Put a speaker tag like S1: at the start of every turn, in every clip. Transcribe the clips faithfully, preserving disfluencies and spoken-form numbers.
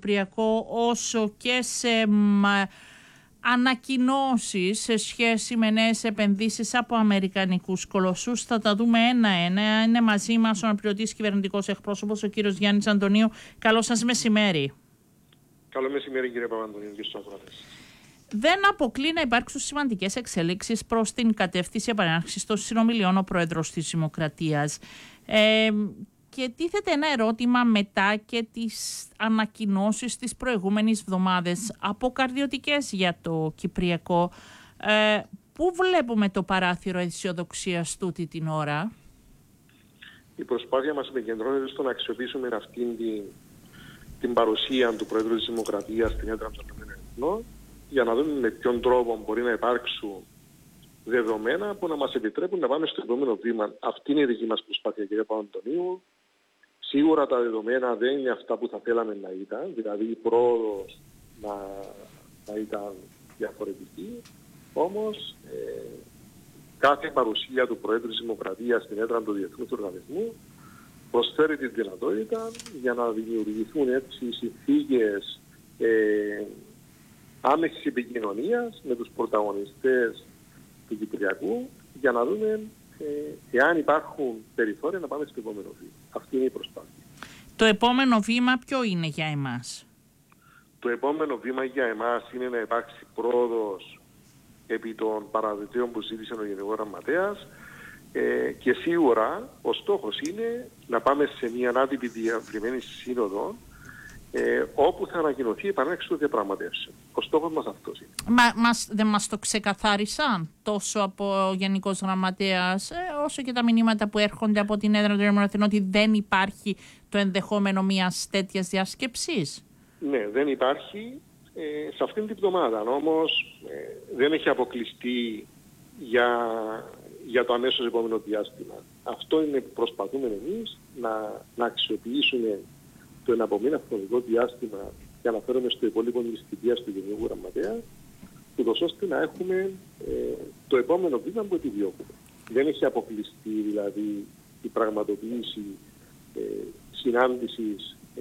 S1: Κυπριακό όσο και σε μα, ανακοινώσεις σε σχέση με νέες επενδύσεις από αμερικανικούς κολοσσούς. Θα τα δούμε ένα-ένα. Είναι μαζί μας ο αναπληρωτής κυβερνητικός εκπρόσωπος, ο κύριος Γιάννης Αντωνίου. Καλό σας μεσημέρι.
S2: Καλό μεσημέρι, κύριε Παπαντονίου, και στους ακροατές.
S1: Δεν αποκλεί να υπάρξουν σημαντικές εξελίξεις προς την κατεύθυνση επανέναρξης των συνομιλιών ο Πρόεδρος της Δημοκρατίας. Ε, και τίθεται ένα ερώτημα μετά και τις ανακοινώσεις της προηγούμενης εβδομάδες αποκαρδιωτικές για το Κυπριακό. Ε, πού βλέπουμε το παράθυρο αισιοδοξίας τούτη την ώρα?
S2: Η προσπάθεια μας επικεντρώνεται στο να αξιοποιήσουμε αυτήν την, την παρουσία του Πρόεδρου της Δημοκρατίας στην έδρα των Εθνών, για να δούμε με ποιον τρόπο μπορεί να υπάρξουν δεδομένα που να μας επιτρέπουν να πάμε στο επόμενο βήμα. Αυτή είναι η δική μας προσπάθεια, κύριε Παπαντονίου. Σίγουρα τα δεδομένα δεν είναι αυτά που θα θέλαμε να ήταν, δηλαδή η πρόοδος να, να ήταν διαφορετική. Όμως ε, κάθε παρουσία του Προέδρου της Δημοκρατίας στην έδρα του Διεθνούς Οργανισμού προσφέρει τη δυνατότητα για να δημιουργηθούν έτσι συνθήκες ε, άμεσης επικοινωνίας με τους πρωταγωνιστές του Κυπριακού για να δούμε ε, εάν υπάρχουν περιθώρια να πάμε στο επόμενο βήμα. Αυτή είναι η προσπάθεια.
S1: Το επόμενο βήμα ποιο είναι για εμάς?
S2: Το επόμενο βήμα για εμάς είναι να υπάρξει πρόοδος επί των παραδοτήων που ζήτησε ο Γενικός Γραμματέας ε, και σίγουρα ο στόχος είναι να πάμε σε μια άτυπη διαβριμένη σύνοδο Ε, όπου θα ανακοινωθεί η επανέναρξη των διαπραγματεύσεων. Ο στόχος μας αυτός είναι.
S1: Μα μας, δεν μας το ξεκαθάρισαν τόσο από ο Γενικός Γραμματέας ε, όσο και τα μηνύματα που έρχονται από την έδρα των Ηνωμένων Εθνών ότι δεν υπάρχει το ενδεχόμενο μιας τέτοιας διάσκεψης?
S2: Ναι, δεν υπάρχει ε, σε αυτήν την εβδομάδα. Όμως ε, δεν έχει αποκλειστεί για, για το αμέσως επόμενο διάστημα. Αυτό είναι που προσπαθούμε εμείς να, να αξιοποιήσουμε το εναπομείνει χρονικό διάστημα για να φέρουμε στο υπόλοιπο της θητείας του Γενικού Γραμματέα, ούτως ώστε να έχουμε ε, το επόμενο βήμα που επιδιώκουμε. Δεν έχει αποκλειστεί δηλαδή η πραγματοποίηση ε, συνάντησης ε,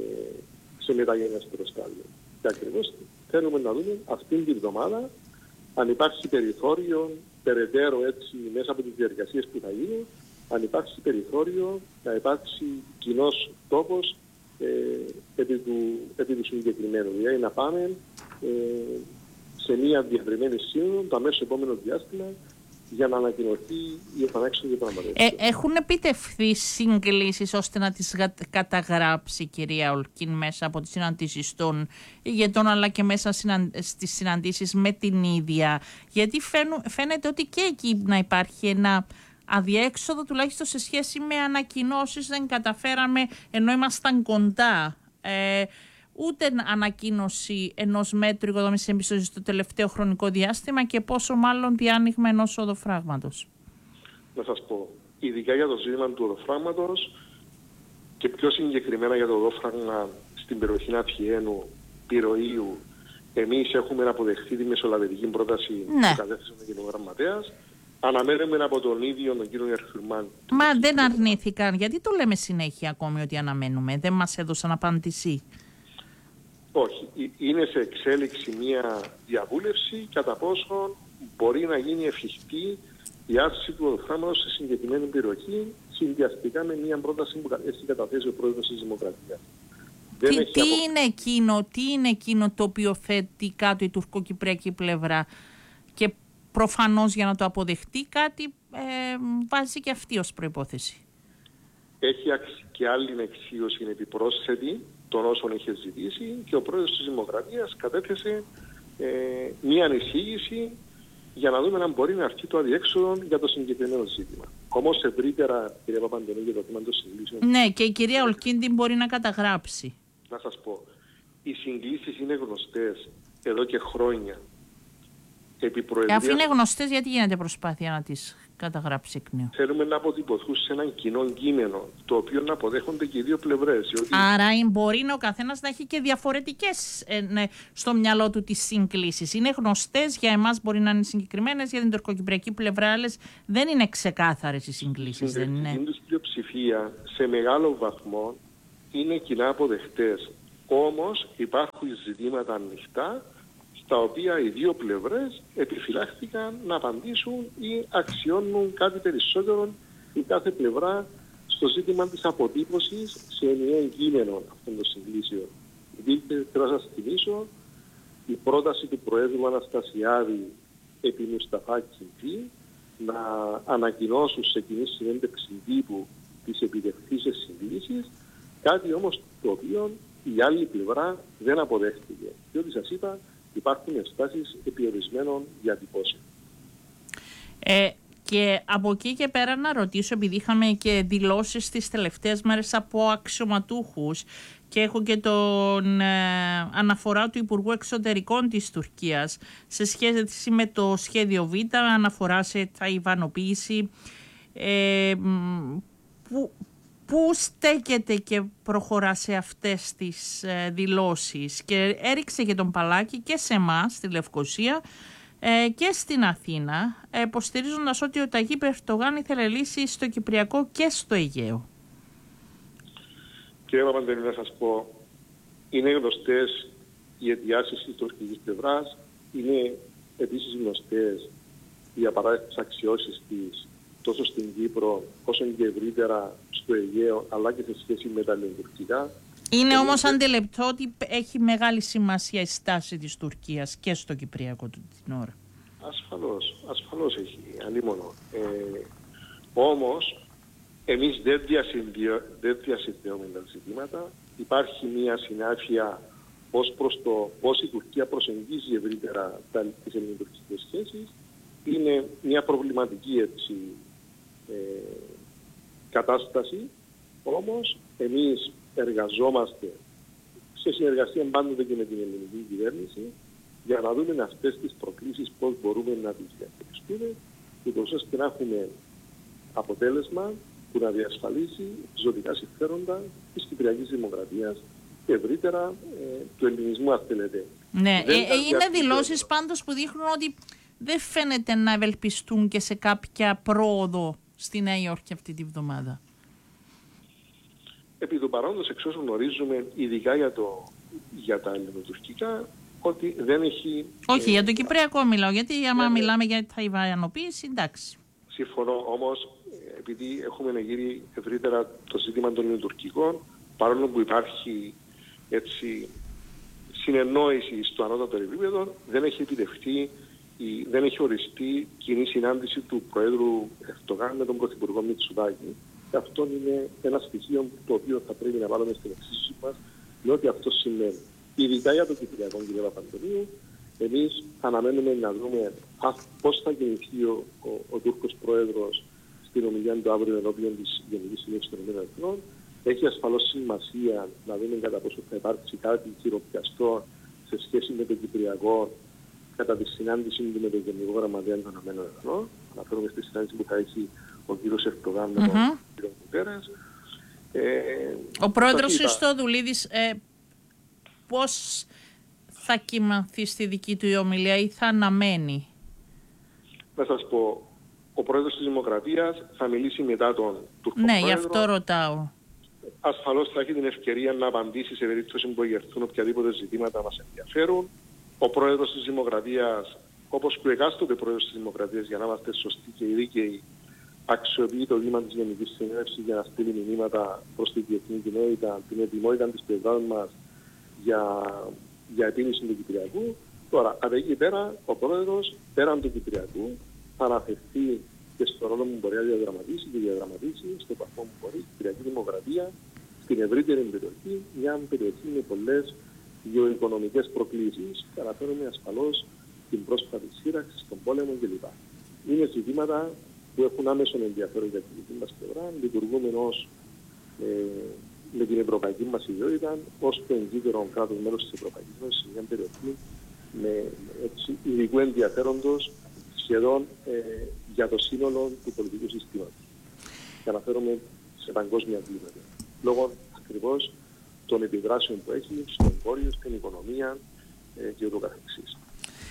S2: σε μεταγενέστερο στάδιο. Και ακριβώς θέλουμε να δούμε αυτήν την εβδομάδα αν υπάρχει περιθώριο, περαιτέρω έτσι μέσα από τις διαδικασίες που θα γίνουν, αν υπάρχει περιθώριο να υπάρξει κοινός τόπος Ε, επί, του, επί του συγκεκριμένου. Δηλαδή να πάμε ε, σε μια διευρυμένη σύνοδο το αμέσως επόμενο διάστημα για να ανακοινωθεί η επανάξιση των διαπραγματεύσεων.
S1: Ε, έχουν επιτευχθεί συγκλήσεις ώστε να τις καταγράψει η κυρία Ολκίν μέσα από τις συναντήσεις των ηγετών αλλά και μέσα στις συναντήσεις με την ίδια? Γιατί φαίνου, φαίνεται ότι και εκεί να υπάρχει ένα αδιέξοδο, τουλάχιστον σε σχέση με ανακοινώσεις δεν καταφέραμε ενώ ήμασταν κοντά ε, ούτε ανακοίνωση ενός μέτρου οικοδόμησης εμπιστοσύνης στο τελευταίο χρονικό διάστημα και πόσο μάλλον διάνοιγμα ενός οδοφράγματος.
S2: Να σας πω, ειδικά για το ζήτημα του οδοφράγματος και πιο συγκεκριμένα για το οδόφραγμα στην περιοχή Αττιένου, Πυροείου, εμείς έχουμε αποδεχθεί τη μεσολαβητική πρόταση ναι. που κατέθεσε ο Γενικός Γραμματέας. Αναμένουμε από τον ίδιο τον κύριο Ερχουρμάν.
S1: Μα δεν αρνήθηκαν. Γιατί το λέμε συνέχεια ακόμη ότι αναμένουμε? Δεν μας έδωσαν απάντηση.
S2: Όχι. Είναι σε εξέλιξη μια διαβούλευση κατά πόσο μπορεί να γίνει εφικτή η άσκηση του οδοφράγματος σε συγκεκριμένη περιοχή συνδυαστικά με μια πρόταση που έχει καταθέσει ο Πρόεδρος της Δημοκρατίας.
S1: Τι, τι, απο... είναι εκείνο, τι είναι εκείνο το οποίο θέτει κάτω η τουρκοκυπριακή πλευρά? Και προφανώς για να το αποδεχτεί κάτι ε, βάζει και αυτή ως προϋπόθεση.
S2: Έχει και άλλη εξίωση επιπρόσθετη των όσων είχε ζητήσει και ο Πρόεδρος της Δημοκρατίας κατέθεσε ε, μία ανησύγηση για να δούμε αν μπορεί να έρθει το αδιέξοδο για το συγκεκριμένο ζήτημα. Όμως ευρύτερα, κυρία Παπαντονίου, για το θέμα των συγκλήσεων.
S1: Ναι, και η κυρία Ολκίντη μπορεί να καταγράψει.
S2: Να σας πω, οι συγκλήσεις είναι γνωστές εδώ και χρόνια.
S1: Και αφού είναι γνωστές, γιατί γίνεται προσπάθεια να τις καταγράψει εκ νέου?
S2: Θέλουμε να αποτυπωθούν σε έναν κοινό κείμενο, το οποίο να αποδέχονται και οι δύο πλευρές. Ότι...
S1: Άρα μπορεί ο καθένας να έχει και διαφορετικές ε, ναι, στο μυαλό του τις συγκλήσεις. Είναι γνωστές για εμάς, μπορεί να είναι συγκεκριμένες, για την τουρκοκυπριακή πλευρά άλλες δεν είναι ξεκάθαρες οι συγκλήσεις.
S2: Δεν είναι. Η πλειοψηφία σε μεγάλο βαθμό είναι κοινά αποδεχτές. Όμως υπάρχουν ζητήματα ανοιχτά, στα οποία οι δύο πλευρές επιφυλάχθηκαν να απαντήσουν ή αξιώνουν κάτι περισσότερο η κάθε πλευρά στο ζήτημα της αποτύπωσης σε ενιαίο κείμενο αυτών των συγκλήσεων. Υπήρχε, θέλω να σας θυμίσω, η πρόταση του Προέδρου Αναστασιάδη επί Μουσταφά Κιντή να ανακοινώσουν σε κοινή συνέντευξη τύπου τις επιτευχθήσεις συγκλήσεις, κάτι όμως το οποίο η άλλη πλευρά δεν αποδέχτηκε. Διότι σας είπα, υπάρχουν ενστάσεις επί ορισμένων διατυπώσεων.
S1: Ε, και από εκεί και πέρα να ρωτήσω, επειδή είχαμε και δηλώσεις τις τελευταίες μέρες από αξιωματούχους και έχω και τον ε, αναφορά του Υπουργού Εξωτερικών της Τουρκίας σε σχέση με το σχέδιο Β, αναφορά σε ταϊβανοποίηση, ε, που, πού στέκεται και προχωρά σε αυτές τις ε, δηλώσεις, και έριξε και τον παλάκι και σε εμάς στη Λευκοσία ε, και στην Αθήνα, ε, υποστηρίζοντας ότι ο Ταγίπ Ερντογάν ήθελε λύση στο Κυπριακό και στο Αιγαίο.
S2: Κύριε Παπαντελή, να σας πω, είναι γνωστές οι αιτιάσεις της τουρκικής πλευράς, είναι επίσης γνωστές οι απαράδεκτες αξιώσεις της τόσο στην Κύπρο όσο και ευρύτερα στο Αιγαίο, αλλά και σε σχέση με τα ελληνοτουρκικά.
S1: Είναι όμως αντιληπτό ότι έχει μεγάλη σημασία η στάση της Τουρκίας και στο Κυπριακό την ώρα.
S2: Ασφαλώς, ασφαλώς έχει, αλίμονο. Ε, όμως, εμείς δεν, δεν διασυνδέουμε τα ζητήματα. Υπάρχει μια συνάφεια ως προς το πώς η Τουρκία προσεγγίζει ευρύτερα τις ελληνοτουρκικές σχέσεις. Είναι μια προβληματική έτσι, ε, κατάσταση, όμως εμείς εργαζόμαστε σε συνεργασία πάντοτε και με την ελληνική κυβέρνηση για να δούμε αυτές τις προκλήσεις πώς μπορούμε να τις διαχειριστούμε, ούτως ώστε να έχουμε αποτέλεσμα που να διασφαλίσει ζωτικά συμφέροντα της Κυπριακής Δημοκρατίας και ευρύτερα ε, του ελληνισμού, αν θέλετε.
S1: Ναι, ε, ε, είναι δηλώσεις πάντως που δείχνουν ότι δεν φαίνεται να ευελπιστούν και σε κάποια πρόοδο στη Νέα Υόρκη αυτή τη βδομάδα.
S2: Επί του παρόντος, εξ όσων γνωρίζουμε, ειδικά για, το, για τα ελληνοτουρκικά, ότι δεν έχει...
S1: Όχι, ε, για το Κυπριακό μιλάω, γιατί άμα ναι, μιλάμε για ταϊβανοποίηση, εντάξει.
S2: Συμφωνώ, όμως, επειδή έχουμε γύρει ευρύτερα το ζήτημα των ελληνοτουρκικών, παρόλο που υπάρχει έτσι συνεννόηση στο ανώτατο επίπεδο, δεν έχει επιτευχθεί, η, δεν έχει οριστεί κοινή συνάντηση του Προέδρου Ερντογάν με τον Πρωθυπουργό Μητσοτάκη. Και αυτό είναι ένα στοιχείο το οποίο θα πρέπει να βάλουμε στην εξίσωση μας, διότι αυτό σημαίνει. Ειδικά για το Κυπριακό, κύριε Παπαντονίου, εμείς αναμένουμε να δούμε πώς θα κινηθεί ο, ο, ο Τούρκος Πρόεδρος στην ομιλία του αύριο ενώπιον της Γενικής Συνέλευσης των ΗΠΑ. Έχει ασφαλώς σημασία να δούμε κατά πόσο θα υπάρξει κάτι χειροπιαστό σε σχέση με το Κυπριακό κατά τη συνάντηση του με τον Γενικό Γραμματέα των ΗΠΑ. Αναφέρομαι στη συνάντηση που θα έχει ο κύριος Ερντογάν με τον mm-hmm. κύριο Κουτέρας. Ε,
S1: ο πρόεδρος Χριστοδουλίδης ε, πώς θα κυμανθεί στη δική του η ομιλία ή θα αναμένει?
S2: Να σας πω, ο πρόεδρος της Δημοκρατίας θα μιλήσει μετά τον Τούρκο
S1: ναι,
S2: πρόεδρο.
S1: Γι' αυτό ρωτάω.
S2: Ασφαλώς θα έχει την ευκαιρία να απαντήσει σε περίπτωση που εγερθούν οποιαδήποτε ζητήματα μας ενδιαφέρουν. Ο πρόεδρος της Δημοκρατίας, όπως και ο εκάστοτε πρόεδρος της Δημοκρατίας, για να είμαστε σωστοί και δίκαιοι, αξιοποιεί το βήμα της Γενικής Συνέλευσης για να στείλει μηνύματα προς την διεθνή κοινότητα, την ετοιμότητα της πλευράς μας για, για επίλυση του Κυπριακού. Τώρα, από εκεί πέρα, ο πρόεδρος, πέραν του Κυπριακού, θα αναφερθεί και στο ρόλο που μπορεί να διαδραματίσει και διαδραματίσει στο βαθμό που μπορεί η Κυπριακή Δημοκρατία στην ευρύτερη περιοχή, μια περιοχή με πολλές γεωοικονομικές προκλήσεις. Και αναφέρομαι ασφαλώς την πρόσφατη σύραξη, τον πόλεμο κλπ. Είναι ζητήματα που έχουν άμεσον ενδιαφέρον για την δική μας πλευρά. Λειτουργούμε ως, ε, με την ευρωπαϊκή μας ιδιότητα ως το εγκύτερο κράτος μέλος της Ευρωπαϊκής Ένωσης σε μια περιοχή με έτσι, ειδικού ενδιαφέροντος σχεδόν ε, για το σύνολο του πολιτικού συστήματος. Και αναφέρομαι σε παγκόσμια κλίμακα. Λόγω ακριβώς των επιδράσεων που έχει στο εμπόριο, στην οικονομία ε, και ούτω καθεξής.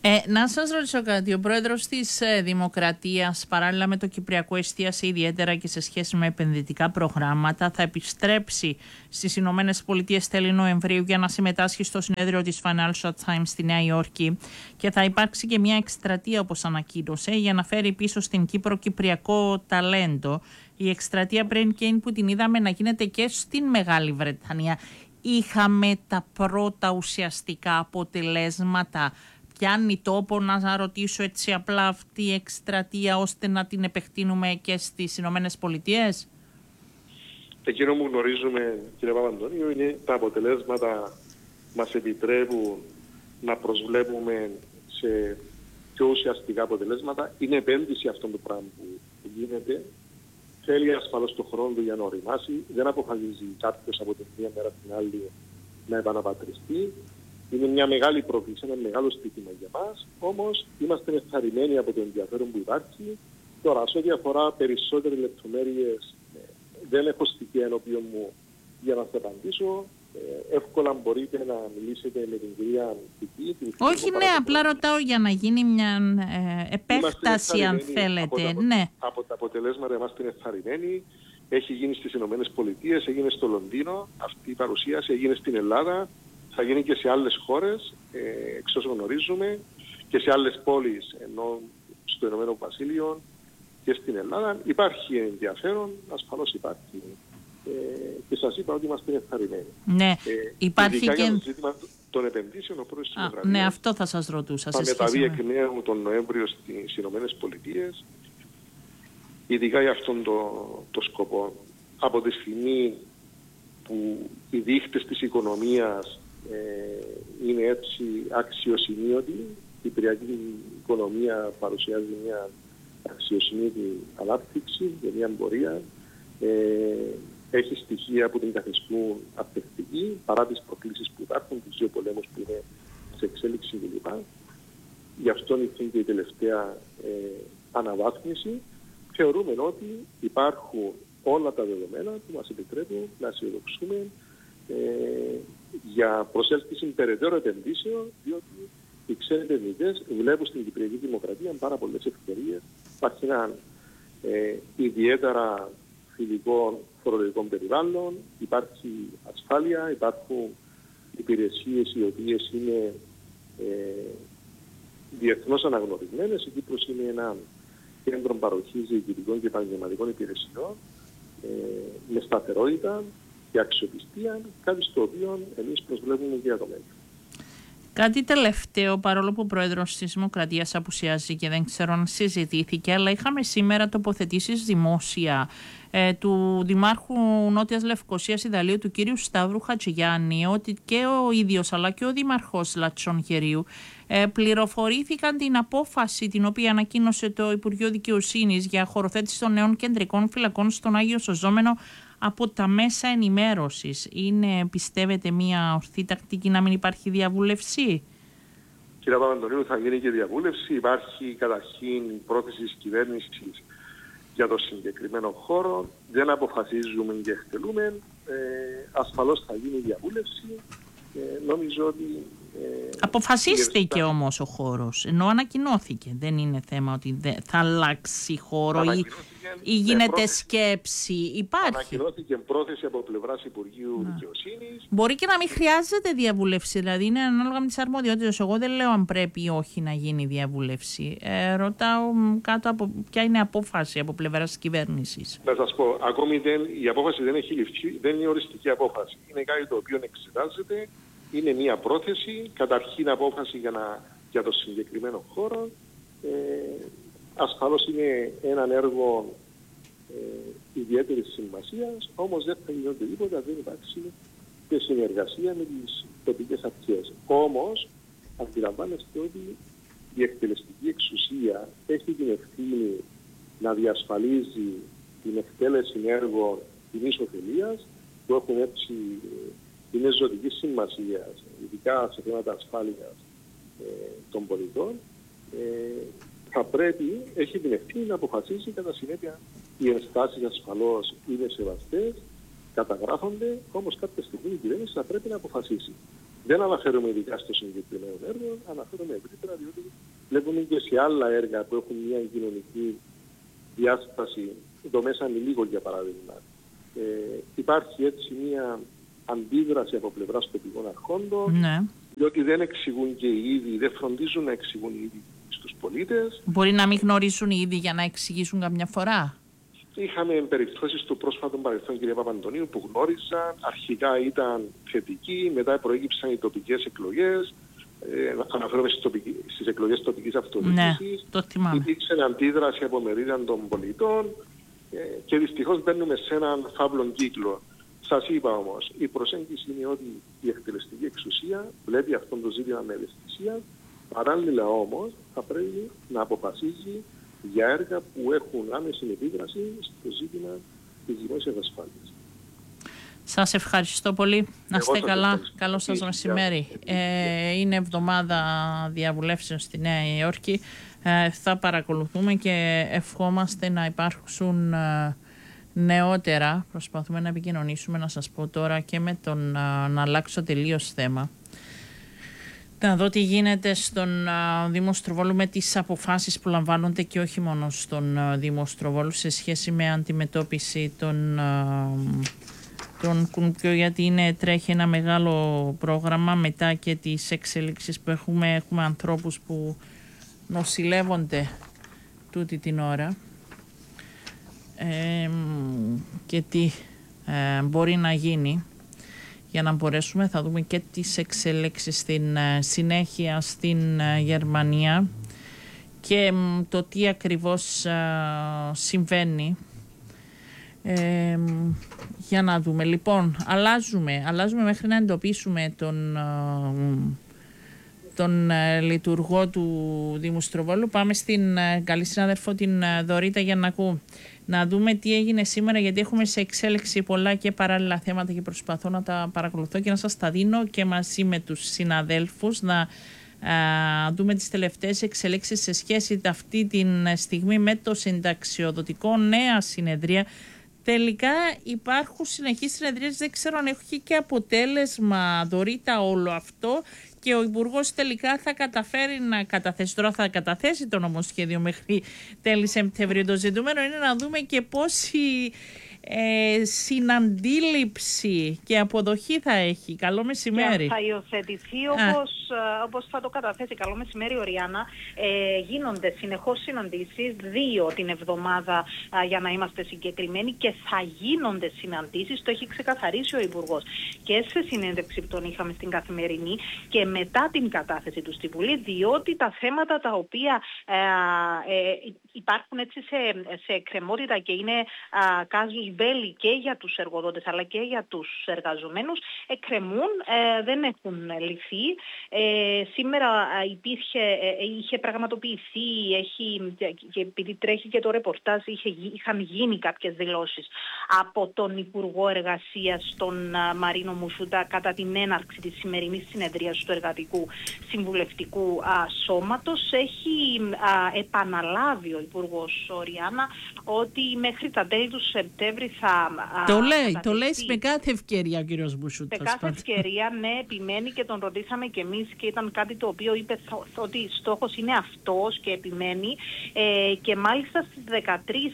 S1: Ε, να σας ρωτήσω κάτι. Ο πρόεδρος της ε, Δημοκρατίας, παράλληλα με το Κυπριακό, εστίασε ιδιαίτερα και σε σχέση με επενδυτικά προγράμματα. Θα επιστρέψει στις Ηνωμένες Πολιτείες τέλη Νοεμβρίου για να συμμετάσχει στο συνέδριο της Financial Times στη Νέα Υόρκη και θα υπάρξει και μια εκστρατεία, όπως ανακοίνωσε, για να φέρει πίσω στην Κύπρο κυπριακό ταλέντο. Η εκστρατεία Brain Gain που την είδαμε να γίνεται και στην Μεγάλη Βρετανία. Είχαμε τα πρώτα ουσιαστικά αποτελέσματα? Πιάνει τόπο, να ρωτήσω έτσι απλά, αυτή η εκστρατεία ώστε να την επεκτείνουμε και στις Ηνωμένες Πολιτείες?
S2: Εκείνο που γνωρίζουμε, κύριε Παπαντονίου, είναι τα αποτελέσματα μας επιτρέπουν να προσβλέπουμε σε πιο ουσιαστικά αποτελέσματα. Είναι επένδυση αυτό το πράγμα που γίνεται. Θέλει ασφαλώς το χρόνο του για να οριμάσει. Δεν αποφασίζει κάποιος από την μία μέρα στην άλλη να επαναπατριστεί. Είναι μια μεγάλη πρόκληση, ένα μεγάλο στοίχημα για μας. Όμως είμαστε ενθαρρυμένοι από το ενδιαφέρον που υπάρχει. Τώρα, σε ό,τι αφορά περισσότερες λεπτομέρειες, δεν έχω στοιχεία ενώπιον μου για να σας απαντήσω. Ε, εύκολα μπορείτε να μιλήσετε με την κυρία Πική.
S1: Όχι, ναι, απλά ρωτάω για να γίνει μια ε, επέκταση, αν θέλετε.
S2: Από τα,
S1: ναι.
S2: από τα αποτελέσματα είμαστε ενθαρρυμένοι. Έχει γίνει στις Ηνωμένες Πολιτείες, έγινε στο Λονδίνο, αυτή η παρουσίαση έγινε στην Ελλάδα, θα γίνει και σε άλλες χώρες, ε, εξ όσων γνωρίζουμε, και σε άλλες πόλεις, ενώ στο Ηνωμένο Βασίλειο και στην Ελλάδα. Υπάρχει ενδιαφέρον, ασφαλώς υπάρχει. Ε, και σας είπα ότι είμαστε ενθαρρυμένοι.
S1: Ναι, ε, υπάρχει και...
S2: για το ζήτημα των επενδύσεων, ο πρόεδρος της Δημοκρατίας
S1: ναι, αυτό θα σας ρωτούσα.
S2: θα μεταβεί εκ νέου τον Νοέμβριο στις Ηνωμένες Πολιτείες, ειδικά για αυτόν το, το σκοπό. Από τη στιγμή που οι δείχτες της οικονομίας ε, είναι έτσι αξιοσημείωτοι, η κυπριακή οικονομία παρουσιάζει μια αξιοσημείωτη ανάπτυξη και μια πορεία. Ε, έχει στοιχεία που την καθιστούν απαιτητική παρά τις προκλήσεις που υπάρχουν, τους δύο πολέμους που είναι σε εξέλιξη κλπ. Γι' αυτό ήρθε και η τελευταία ε, αναβάθμιση. Θεωρούμε ότι υπάρχουν όλα τα δεδομένα που μας επιτρέπουν να αισιοδοξούμε ε, για προσέλκυση περαιτέρω επενδύσεων, διότι οι ξένοι επενδυτές βλέπουν στην Κυπριακή Δημοκρατία πάρα πολλές ευκαιρίες. Υπάρχει ένα ε, ιδιαίτερα φιλικό φορολογικό περιβάλλον, υπάρχει ασφάλεια, υπάρχουν υπηρεσίες οι οποίες είναι ε, διεθνώς αναγνωρισμένες. Η Κύπρος είναι ένα κέντρο παροχής διοικητικών και επαγγελματικών υπηρεσιών ε, με σταθερότητα και αξιοπιστία, κάτι στο οποίο εμείς προσβλέπουμε και για το μέλλον.
S1: Κάτι τελευταίο, παρόλο που ο πρόεδρος της Δημοκρατίας απουσιάζει και δεν ξέρω αν συζητήθηκε, αλλά είχαμε σήμερα τοποθετήσεις δημόσια ε, του Δημάρχου Νότιας Λευκωσίας Ιδαλίου, του κύριου Σταύρου Χατζηγιάννη, ότι και ο ίδιος αλλά και ο Δήμαρχος Λατσονχερίου ε, πληροφορήθηκαν την απόφαση την οποία ανακοίνωσε το Υπουργείο Δικαιοσύνης για χωροθέτηση των νέων κεντρικών φυλακών στον Άγιο Σωζόμενο από τα μέσα ενημέρωσης. Είναι, πιστεύετε, μια ορθή τακτική να μην υπάρχει διαβούλευση?
S2: Κύριε Παπαντονίου, θα γίνει και διαβούλευση. Υπάρχει καταρχήν πρόθεση της κυβέρνησης για το συγκεκριμένο χώρο. Δεν αποφασίζουμε και εκτελούμε. Ε, ασφαλώς θα γίνει διαβούλευση. Ε, νομίζω ότι... Ε,
S1: Αποφασίστηκε όμως ο χώρος, ενώ ανακοινώθηκε. Δεν είναι θέμα ότι θα αλλάξει χώρο ή, ή γίνεται πρόθεση, σκέψη. Υπάρχει.
S2: Ανακοινώθηκε πρόθεση από πλευράς Υπουργείου να. Δικαιοσύνης.
S1: Μπορεί και να μην χρειάζεται διαβούλευση, δηλαδή είναι ανάλογα με τις αρμοδιότητες. Εγώ δεν λέω αν πρέπει ή όχι να γίνει διαβούλευση. Ε, ρωτάω κάτω από ποια είναι η απόφαση από πλευράς της κυβέρνησης.
S2: Να σας πω, ακόμη δεν, η απόφαση δεν έχει ληφθεί, δεν είναι οριστική απόφαση. Είναι κάτι το οποίο εξετάζεται. Είναι μια πρόθεση, καταρχήν απόφαση για, να, για το συγκεκριμένο χώρο. Ε, ασφαλώς είναι έναν έργο ε, ιδιαίτερης σημασίας, όμως δεν θα γίνει οτιδήποτε αν δεν υπάρξει και συνεργασία με τις τοπικές αρχές. Όμως, αντιλαμβάνεστε ότι η εκτελεστική εξουσία έχει την ευθύνη να διασφαλίζει την εκτέλεση έργων κοινής ωφελίας που έχουν έτσι... είναι ζωτική σημασία, ειδικά σε θέματα ασφάλειας ε, των πολιτών. Ε, θα πρέπει, έχει την ευθύνη να αποφασίσει κατά συνέπεια οι ενστάσεις ασφαλώς είναι σεβαστές, καταγράφονται, όμως κάποια στιγμή η κυβέρνηση θα πρέπει να αποφασίσει. Δεν αναφέρομαι ειδικά στο συγκεκριμένο έργο, αναφέρομαι ευρύτερα, διότι βλέπουμε και σε άλλα έργα που έχουν μια κοινωνική διάσταση, το Μέσα Ανηλίκο για παράδειγμα. Ε, υπάρχει έτσι μια αντίδραση από πλευράς τοπικών αρχόντων,
S1: ναι.
S2: διότι δεν εξηγούν και οι ίδιοι, δεν φροντίζουν να εξηγούν οι ίδιοι στους πολίτες.
S1: Μπορεί να μην γνωρίζουν οι ίδιοι για να εξηγήσουν καμιά φορά.
S2: Είχαμε περιπτώσεις του πρόσφατου παρελθόν, κυρία Παπαντονίου, που γνώριζαν, αρχικά ήταν θετικοί, μετά προέκυψαν οι τοπικές εκλογές, ε, αναφέρομαι στις, τοπικές, στις εκλογές τοπικής αυτοδιοίκησης.
S1: Ναι, το θυμάμαι.
S2: Υπήρξε αντίδραση από μερίδα των πολιτών ε, και δυστυχώς μπαίνουμε σε έναν φαύλο κύκλο. Σας είπα όμως, η προσέγγιση είναι ότι η εκτελεστική εξουσία βλέπει αυτό το ζήτημα με ευαισθησία, παράλληλα όμως θα πρέπει να αποφασίζει για έργα που έχουν άμεση επίδραση στο ζήτημα της δημόσιας ασφάλειας.
S1: Σας ευχαριστώ πολύ. Να είστε καλά. Καλό σας μεσημέρι. Ε, είναι εβδομάδα διαβουλεύσεων στη Νέα Υόρκη. Ε, θα παρακολουθούμε και ευχόμαστε να υπάρξουν ε, νεότερα. Προσπαθούμε να επικοινωνήσουμε, να σας πω τώρα, και με τον ε, να αλλάξω τελείως θέμα. Να δω τι γίνεται στον uh, Δήμο Στροβόλου με τις αποφάσεις που λαμβάνονται και όχι μόνο στον uh, Δήμο Στροβόλου σε σχέση με αντιμετώπιση των, uh, των κουνουπιών, γιατί είναι, τρέχει ένα μεγάλο πρόγραμμα μετά και τις εξέλιξεις που έχουμε. Έχουμε ανθρώπους που νοσηλεύονται τούτη την ώρα ε, και τι ε, μπορεί να γίνει. Για να μπορέσουμε, θα δούμε και τις εξελίξεις στην συνέχεια στην Γερμανία και το τι ακριβώς συμβαίνει. Ε, για να δούμε. Λοιπόν, αλλάζουμε, αλλάζουμε μέχρι να εντοπίσουμε τον, τον λειτουργό του Δήμου Στροβόλου. Πάμε στην καλή συνάδελφο την Δωρίτα Γιαννακού. Να δούμε τι έγινε σήμερα, γιατί έχουμε σε εξέλιξη πολλά και παράλληλα θέματα και προσπαθώ να τα παρακολουθώ και να σας τα δίνω και μαζί με τους συναδέλφους να α, δούμε τις τελευταίες εξελίξεις σε σχέση αυτή τη στιγμή με το συνταξιοδοτικό. Νέα συνεδρία. Τελικά υπάρχουν συνεχείς συνεδρίες, δεν ξέρω αν έχει και αποτέλεσμα, Δωρίτα, όλο αυτό, και ο Υπουργός τελικά θα καταφέρει να καταθέσει, τώρα θα καταθέσει το νομοσχέδιο μέχρι τέλη Σεπτεμβρίου. Το ζητούμενο είναι να δούμε και πόση ε, συναντήληψη και αποδοχή θα έχει. Καλό μεσημέρι.
S3: Και θα υιοθετηθεί όπως, όπως θα το καταθέσει. Καλό μεσημέρι, Οριάννα. Ε, γίνονται συνεχώς συναντήσεις, δύο την εβδομάδα α, για να είμαστε συγκεκριμένοι, και θα γίνονται συναντήσεις, το έχει ξεκαθαρίσει ο Υπουργός και σε συνέντευξη που τον είχαμε στην Καθημερινή και μετά την κατάθεση του στη Βουλή, διότι τα θέματα τα οποία ε, ε, υπάρχουν έτσι σε, σε εκκρεμότητα και είναι κάζους μπέλι και για τους εργοδότες αλλά και για τους εργαζομένους, εκκρεμούν, ε, δεν έχουν λυθεί. Ε, σήμερα υπήρχε, ε, είχε πραγματοποιηθεί, έχει, και επειδή τρέχει και το ρεπορτάζ, είχε, είχαν γίνει κάποιες δηλώσεις από τον Υπουργό Εργασίας, τον α, Μαρίνο Μουσούτα, κατά την έναρξη της σημερινής συνεδρίας του Εργατικού Συμβουλευτικού α, Σώματος. Έχει α, επαναλάβει ο Υπουργός, Οριάννα, ότι μέχρι τα τέλη του Σεπτέμβρη θα...
S1: Το λέει, το λέει με κάθε ευκαιρία ο κύριος Μουσούτα.
S3: Σε κάθε ευκαιρία, ναι, επιμένει, και τον ρωτήσαμε κι εμείς και ήταν κάτι το οποίο είπε ότι στόχος είναι αυτός και επιμένει, ε, και μάλιστα στις δεκατρείς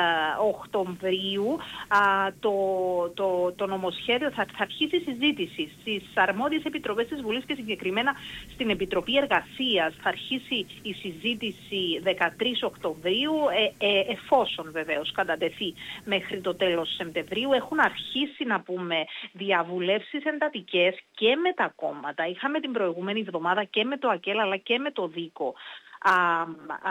S3: Οκτωβρίου α, το, το, το νομοσχέδιο θα, θα αρχίσει συζήτηση στις αρμόδιες επιτροπές της Βουλής και συγκεκριμένα στην Επιτροπή Εργασίας. Θα αρχίσει η συζήτηση δεκατρείς Οκτωβρίου, ε, ε, εφόσον βεβαίως κατατεθεί μέχρι το τέλος Σεπτεμβρίου. Έχουν αρχίσει, να πούμε, διαβουλεύσεις εντατικές και με τα κόμματα. Είχαμε την προηγούμενη εβδομάδα και με το ΑΚΕΛ αλλά και με το ΔΙΚΟ Α, α,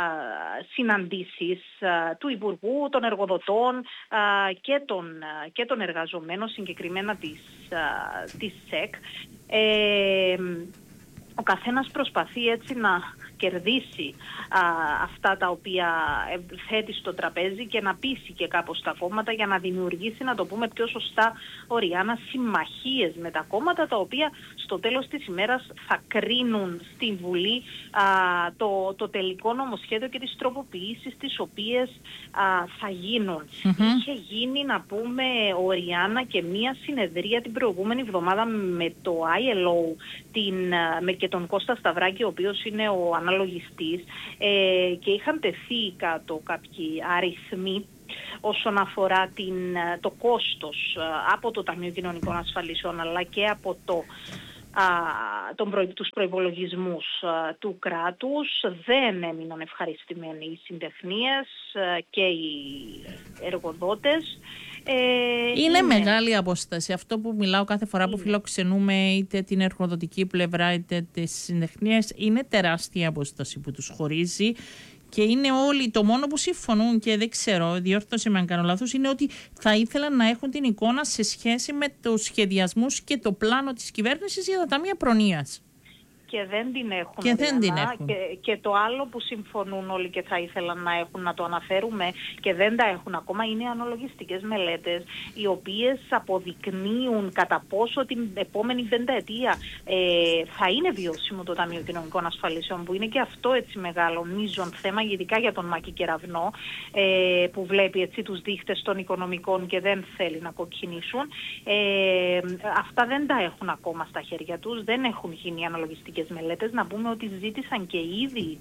S3: συναντήσεις α, του Υπουργού, των εργοδοτών α, και, των, α, και των εργαζομένων, συγκεκριμένα της, α, της ΣΕΚ. Ε, ο καθένας προσπαθεί έτσι να κερδίσει α, αυτά τα οποία θέτει στο τραπέζι και να πείσει και κάπως τα κόμματα για να δημιουργήσει, να το πούμε πιο σωστά, Οριάννα, συμμαχίες με τα κόμματα, τα οποία στο τέλος της ημέρας θα κρίνουν στη Βουλή α, το, το τελικό νομοσχέδιο και τις τροποποιήσεις τις οποίες α, θα γίνουν. Mm-hmm. Είχε γίνει, να πούμε, Οριάννα, και μία συνεδρία την προηγούμενη εβδομάδα με το άι ελ ο την, με και τον Κώστα Σταυράκη, ο οποίος είναι ο αναλογιστής, ε, και είχαν τεθεί κάτω κάποιοι αριθμοί όσον αφορά την, το κόστος από το Ταμείο Κοινωνικών Ασφαλίσεων αλλά και από το Α, τον προ, τους προϋπολογισμούς α, του κράτους. Δεν έμειναν ευχαριστημένοι οι συντεχνίες α, και οι εργοδότες.
S1: Ε, είναι, είναι μεγάλη απόσταση. Αυτό που μιλάω κάθε φορά είναι. που φιλοξενούμε είτε την εργοδοτική πλευρά είτε τις συντεχνίες, είναι τεράστια απόσταση που τους χωρίζει. Και είναι όλοι, το μόνο που συμφωνούν, και δεν ξέρω, διόρθωσε με αν κάνω λάθος, είναι ότι θα ήθελαν να έχουν την εικόνα σε σχέση με τους σχεδιασμούς και το πλάνο της κυβέρνησης για τα ταμεία προνοίας.
S3: Και δεν την έχουν.
S1: Και, δεν την έχουν.
S3: Και, και το άλλο που συμφωνούν όλοι και θα ήθελαν να έχουν, να το αναφέρουμε και δεν τα έχουν ακόμα, είναι οι αναλογιστικές μελέτες, οι οποίες αποδεικνύουν κατά πόσο την επόμενη πενταετία ε, θα είναι βιώσιμο το Ταμείο Κοινωνικών Ασφαλίσεων, που είναι και αυτό έτσι μεγάλο μείζον θέμα, ειδικά για τον Μάκη Κεραυνό, ε, που βλέπει έτσι τους δείχτες των οικονομικών και δεν θέλει να κοκκινήσουν. Ε, αυτά δεν τα έχουν ακόμα στα χέρια τους, δεν έχουν γίνει αναλογιστικές μελέτες. Να πούμε ότι ζήτησαν και ήδη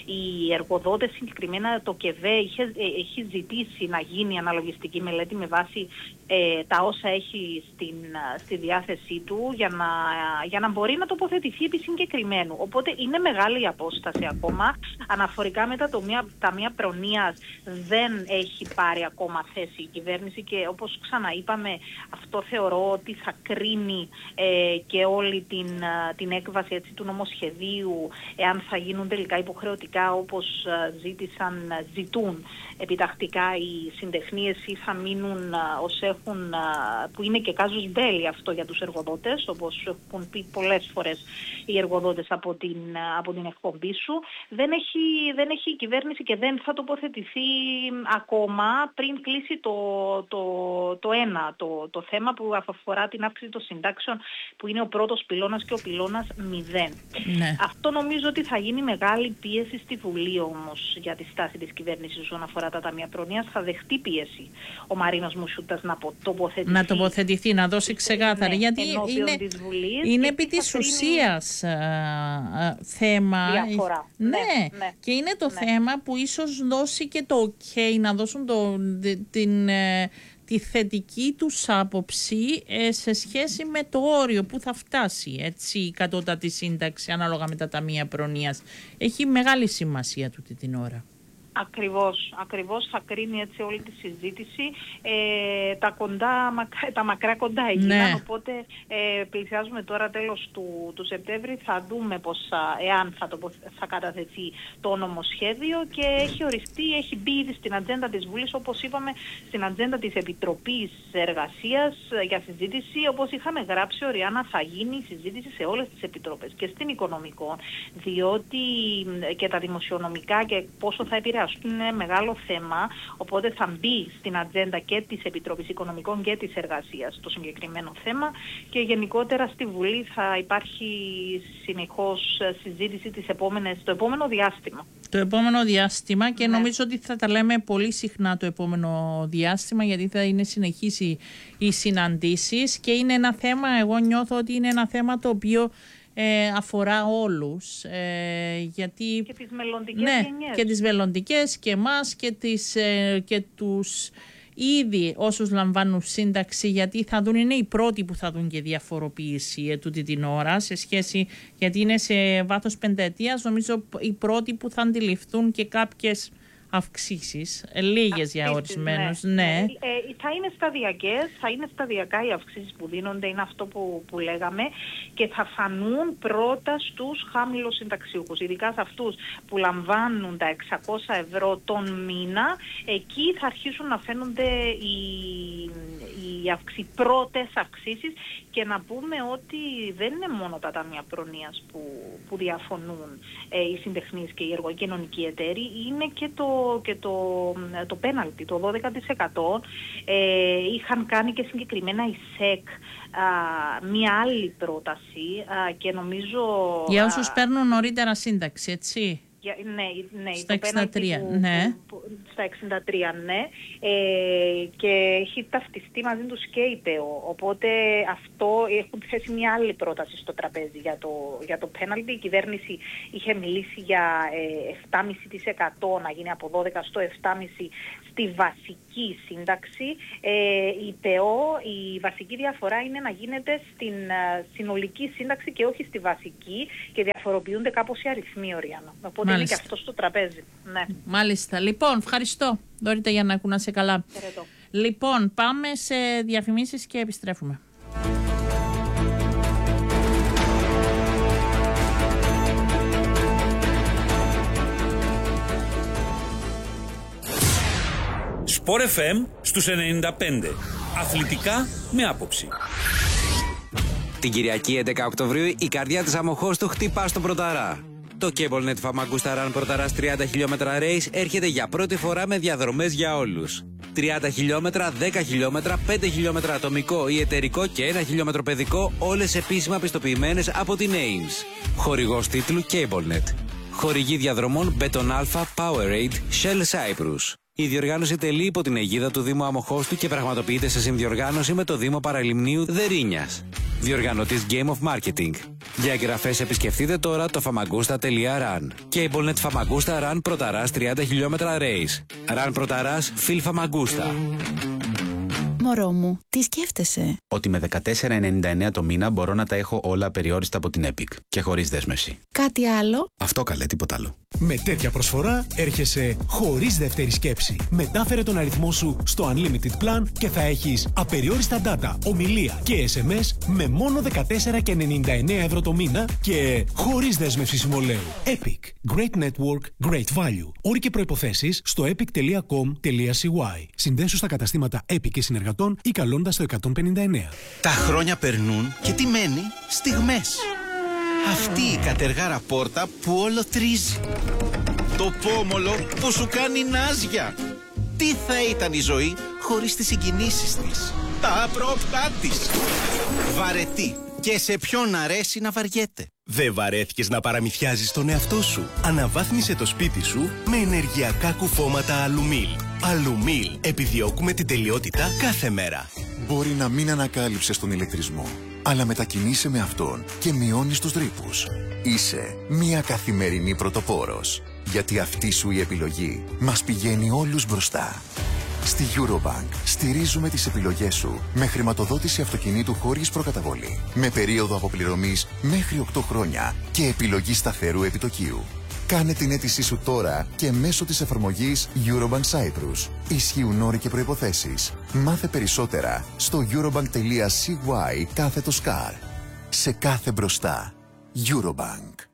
S3: οι εργοδότες, συγκεκριμένα το ΚΕΒΕ είχε, έχει ζητήσει να γίνει αναλογιστική μελέτη με βάση ε, τα όσα έχει στην, στη διάθεσή του για να, για να μπορεί να τοποθετηθεί επί συγκεκριμένου. Οπότε είναι μεγάλη η απόσταση ακόμα. Αναφορικά με τα ταμεία προνοίας δεν έχει πάρει ακόμα θέση η κυβέρνηση και όπως ξαναείπαμε, αυτό θεωρώ ότι θα κρίνει ε, και όλη την, την έκβαση έτσι, του νομοσχεδίου, εάν θα γίνουν τελικά υποχρεωτικά όπως ζήτησαν, ζητούν επιτακτικά οι συντεχνίες, ή θα μείνουν ως έχουν, που είναι και κάζους μπέλι αυτό για τους εργοδότες, όπως έχουν πει πολλές φορές οι εργοδότες από την, από την εκπομπή σου. Δεν έχει, δεν έχει η κυβέρνηση και δεν θα τοποθετηθεί ακόμα πριν κλείσει το, το, το ένα, το, το θέμα που αφορά την αύξηση των συντάξεων, που είναι ο πρώτος πυλώνας και ο πυλώνας μηδέν. Ναι. Αυτό νομίζω ότι θα γίνει μεγάλη πίεση στη Βουλή όμως για τη στάση της κυβέρνησης όσον αφορά τα ταμεία προνοίας. Θα δεχτεί πίεση ο Μαρίνος Μουσούτας να τοποθετηθεί.
S1: Να τοποθετηθεί, να δώσει ξεκάθαρα. Ναι, γιατί είναι, είναι επί της ουσίας α, θέμα.
S3: Διαφορά.
S1: Ναι, ναι, ναι. Και είναι το ναι. θέμα που ίσως δώσει και το ok, να δώσουν το, την... τη θετική τους άποψη ε, σε σχέση με το όριο που θα φτάσει, έτσι, η κατώτατη σύνταξη ανάλογα με τα ταμεία προνοίας. Έχει μεγάλη σημασία τούτη την ώρα.
S3: Ακριβώς, ακριβώς θα κρίνει έτσι όλη τη συζήτηση. Ε, τα, κοντά, τα μακρά κοντά έγιναν, ναι. Οπότε ε, πλησιάζουμε τώρα τέλος του, του Σεπτέμβρη, θα δούμε πως, εάν θα, το, θα καταθεθεί το νομοσχέδιο, και έχει οριστεί, έχει μπει ήδη στην ατζέντα της Βουλής, όπως είπαμε, στην ατζέντα της Επιτροπής Εργασίας για συζήτηση. Όπως είχαμε γράψει, Οριάννα, θα γίνει η συζήτηση σε όλες τις επιτροπές και στην Οικονομικό, διότι και τα δημοσιονομικά και πόσο θα επηρεάσουν είναι μεγάλο θέμα, οπότε θα μπει στην ατζέντα και της Επιτροπής Οικονομικών και της Εργασίας το συγκεκριμένο θέμα, και γενικότερα στη Βουλή θα υπάρχει συνεχώς συζήτηση τις επόμενες, το επόμενο διάστημα.
S1: Το επόμενο διάστημα και ναι. νομίζω ότι θα τα λέμε πολύ συχνά το επόμενο διάστημα, γιατί θα είναι συνεχής οι, οι συναντήσεις, και είναι ένα θέμα, εγώ νιώθω ότι είναι ένα θέμα το οποίο Ε, αφορά όλους, ε, γιατί
S3: και τις μελλοντικές
S1: ναι,
S3: γενιές.
S1: και τις μελλοντικές και εμάς και, τις, ε, και τους ήδη όσους λαμβάνουν σύνταξη, γιατί θα δουν, είναι οι πρώτοι που θα δουν και διαφοροποίηση ε, τούτη την ώρα σε σχέση, γιατί είναι σε βάθος πενταετίας, νομίζω οι πρώτοι που θα αντιληφθούν και κάποιες αυξήσεις, λίγες για ορισμένους, ναι. ναι.
S3: Ε, θα είναι σταδιακές, θα είναι σταδιακά οι αυξήσεις που δίνονται, είναι αυτό που, που λέγαμε, και θα φανούν πρώτα στους χαμηλοσυνταξιούχους, ειδικά σε αυτούς που λαμβάνουν τα εξακόσια ευρώ τον μήνα. Εκεί θα αρχίσουν να φαίνονται οι, οι οι αυξη, πρώτες αυξήσεις, και να πούμε ότι δεν είναι μόνο τα ταμεία προνοίας που, που διαφωνούν ε, οι συντεχνείς και οι εργοκοινωνικοί εταίροι, είναι και το, και το, το πέναλτι, το δώδεκα τοις εκατό. Ε, είχαν κάνει και συγκεκριμένα η ΣΕΚ α, μία άλλη πρόταση α, και νομίζω...
S1: Για όσους α, παίρνουν νωρίτερα σύνταξη, έτσι.
S3: Για, ναι, ναι,
S1: στα εξήντα τρία,
S3: που,
S1: ναι.
S3: Που, που, στα εξήντα τρία, ναι. Ε, και έχει ταυτιστεί μαζί τους και η ΠΕΟ. Οπότε αυτό έχουν θέσει μια άλλη πρόταση στο τραπέζι για το, για το πέναλτι. Η κυβέρνηση είχε μιλήσει για ε, επτά κόμμα πέντε τοις εκατό να γίνει από δώδεκα στο επτά κόμμα πέντε τοις εκατό στη βασική σύνταξη. Ε, η ΠΕΟ, η βασική διαφορά είναι να γίνεται στην uh, συνολική σύνταξη και όχι στη βασική, και διαφοροποιούνται κάπως οι αριθμοί, Οριάννα. Οπότε Μάλιστα. είναι και αυτό στο τραπέζι. Ναι.
S1: Μάλιστα. Λοιπόν, ευχαριστώ. Δωρήτα Γιαννάκου, να σε καλά.
S3: Χαιρετώ.
S1: Λοιπόν, πάμε σε διαφημίσεις και επιστρέφουμε.
S4: Σπορ εφ εμ στους ενενήντα πέντε. Αθλητικά με άποψη.
S5: Την Κυριακή έντεκα Οκτωβρίου η καρδιά της Αμοχώστου χτυπά στον Πρωταρά. Το CableNet Famagusta Run Πρωταράς τριάντα χιλιόμετρα race έρχεται για πρώτη φορά με διαδρομές για όλους. τριάντα χιλιόμετρα, δέκα χιλιόμετρα, πέντε χιλιόμετρα ατομικό ή εταιρικό και ένα χιλιόμετρο παιδικό, όλες επίσημα πιστοποιημένες από την έιμς. Χορηγός τίτλου CableNet. Χορηγή διαδρομών Beton Alpha, Powerade, Shell Cyprus. Η διοργάνωση τελεί υπό την αιγίδα του Δήμου Αμοχώστου και πραγματοποιείται σε συνδιοργάνωση με το Δήμο Παραλιμνίου Δερίνιας. Διοργανωτής Game of Marketing. Για εγγραφές επισκεφτείτε τώρα το famagusta τελεία run. CableNet Famagusta Run Πρωταράς τριάντα χιλιόμετρα race. Run Πρωταράς Φιλ Famagusta.
S6: Μωρό μου, τι σκέφτεσαι?
S7: Ότι με δεκατέσσερα ενενήντα εννέα το μήνα μπορώ να τα έχω όλα απεριόριστα από την Epic και χωρίς δέσμευση.
S6: Κάτι άλλο?
S7: Αυτό καλέ, τίποτα άλλο.
S8: Με τέτοια προσφορά έρχεσαι χωρίς δεύτερη σκέψη. Μετάφερε τον αριθμό σου στο Unlimited Plan και θα έχεις απεριόριστα data, ομιλία και ες εμ ες με μόνο δεκατέσσερα ενενήντα εννέα ευρώ το μήνα και χωρίς δέσμευση συμβολέου. Epic. Great Network, Great Value. Όροι και προϋποθέσεις στο epic τελεία com τελεία c y. Συνδέσου στα καταστήματα Epic και συνεργατών ή καλώντας το εκατόν πενήντα εννέα.
S9: Τα χρόνια περνούν και τι μένει? Στιγμές. Αυτή η κατεργάρα πόρτα που όλο τρίζει. Το πόμολο που σου κάνει νάζια. Τι θα ήταν η ζωή χωρίς τις συγκινήσεις της, τα απρόπτά της. Βαρετή. Και σε ποιον αρέσει να βαριέται.
S8: Δεν βαρέθηκες να παραμυθιάζεις τον εαυτό σου? Αναβάθμισε το σπίτι σου με ενεργειακά κουφώματα Αλουμίλ. Αλουμίλ. Επιδιώκουμε την τελειότητα κάθε μέρα.
S10: Μπορεί να μην ανακάλυψες τον ηλεκτρισμό, αλλά μετακινείσαι με αυτόν και μειώνεις τους ρήπους. Είσαι μια καθημερινή πρωτοπόρος, γιατί αυτή σου η επιλογή μας πηγαίνει όλους μπροστά. Στη Eurobank στηρίζουμε τις επιλογές σου με χρηματοδότηση αυτοκινήτου χωρίς προκαταβολή, με περίοδο αποπληρωμής μέχρι οκτώ χρόνια και επιλογή σταθερού επιτοκίου. Κάνε την αίτησή σου τώρα και μέσω της εφαρμογής Eurobank Cyprus. Ισχύουν όροι και προϋποθέσεις. Μάθε περισσότερα στο eurobank τελεία c y κάθετος car. Σε κάθε μπροστά. Eurobank.